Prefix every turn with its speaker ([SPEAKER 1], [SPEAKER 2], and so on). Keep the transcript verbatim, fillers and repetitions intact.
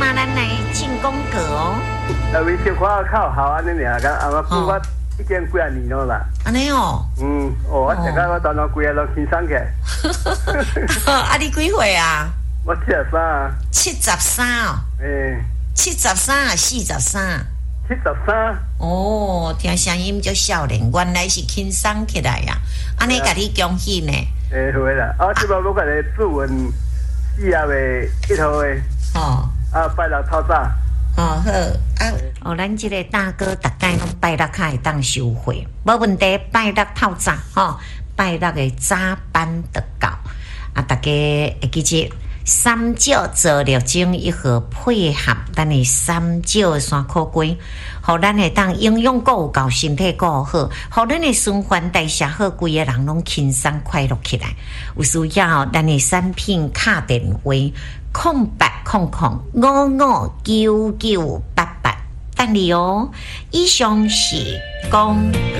[SPEAKER 1] 嘛，咱来进功课哦。
[SPEAKER 2] 啊，为小可靠好安尼尔，甲啊我顾我已经几啊年了啦。
[SPEAKER 1] 安尼哦。
[SPEAKER 2] 嗯，哦，我食到我当当规个拢轻松起。
[SPEAKER 1] 啊，你几岁啊？
[SPEAKER 2] 我七十三啊。
[SPEAKER 1] 七十三哦。
[SPEAKER 2] 诶。
[SPEAKER 1] 七十三啊，四十三。
[SPEAKER 2] 七十三。
[SPEAKER 1] 哦，听声音就少年，原来是轻松起来呀！安尼，甲你恭喜呢。
[SPEAKER 2] 诶，好啦，啊，即摆我甲你祝愿四月的一号的。哦。啊，拜六透早。
[SPEAKER 1] 哦好啊，哦，咱这个大哥大概拢拜六开当收会，无问题。拜六透早，吼、哦，拜六的早班就到。啊，大家会记住。三椒做六种一盒配合咱的三椒山苦瓜，互咱会当营养够够，身体够好，互咱的循环代谢好，规个人拢轻松快乐起来。有需要咱的产品卡电话空八空空五五九九八八，等你哦。以上是广告。